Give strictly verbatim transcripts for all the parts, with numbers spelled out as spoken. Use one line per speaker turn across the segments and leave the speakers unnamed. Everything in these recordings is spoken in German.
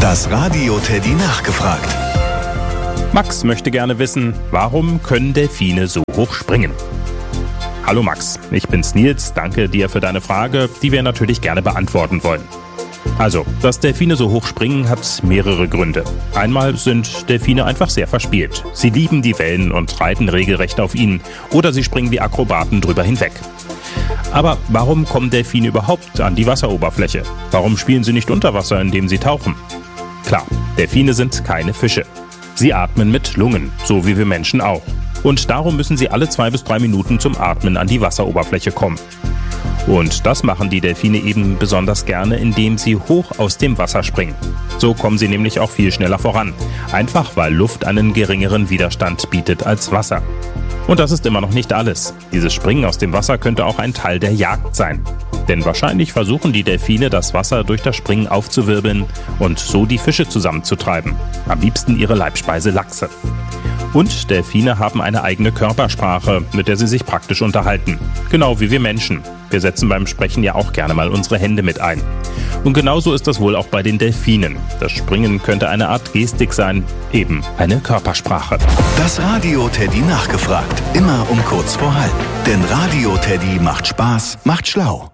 Das Radio Teddy nachgefragt.
Max möchte gerne wissen, warum können Delfine so hoch springen? Hallo Max, ich bin's Nils, danke dir für deine Frage, die wir natürlich gerne beantworten wollen. Also, dass Delfine so hoch springen, hat mehrere Gründe. Einmal sind Delfine einfach sehr verspielt. Sie lieben die Wellen und reiten regelrecht auf ihnen, oder sie springen wie Akrobaten drüber hinweg. Aber warum kommen Delfine überhaupt an die Wasseroberfläche? Warum spielen sie nicht unter Wasser, indem sie tauchen? Klar, Delfine sind keine Fische. Sie atmen mit Lungen, so wie wir Menschen auch. Und darum müssen sie alle zwei bis drei Minuten zum Atmen an die Wasseroberfläche kommen. Und das machen die Delfine eben besonders gerne, indem sie hoch aus dem Wasser springen. So kommen sie nämlich auch viel schneller voran. Einfach weil Luft einen geringeren Widerstand bietet als Wasser. Und das ist immer noch nicht alles. Dieses Springen aus dem Wasser könnte auch ein Teil der Jagd sein. Denn wahrscheinlich versuchen die Delfine, das Wasser durch das Springen aufzuwirbeln und so die Fische zusammenzutreiben. Am liebsten ihre Leibspeise Lachse. Und Delfine haben eine eigene Körpersprache, mit der sie sich praktisch unterhalten. Genau wie wir Menschen. Wir setzen beim Sprechen ja auch gerne mal unsere Hände mit ein. Und genauso ist das wohl auch bei den Delfinen. Das Springen könnte eine Art Gestik sein, eben eine Körpersprache.
Das Radio Teddy nachgefragt. Immer um kurz vor halb. Denn Radio Teddy macht Spaß, macht schlau.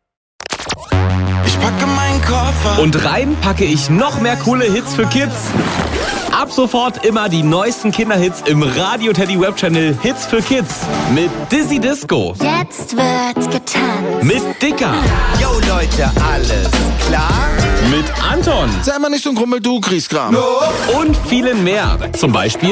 Ich packe meinen Koffer
Und rein packe ich noch mehr coole Hits für Kids. Ab sofort immer die neuesten Kinderhits im Radio Teddy Webchannel Hits für Kids. Mit Dizzy Disco.
Jetzt wird getanzt.
Mit Dicker.
Yo Leute, alles klar?
Mit Anton.
Sei mal nicht so ein Grummel, du Griesgram.
Und vielen mehr. Zum Beispiel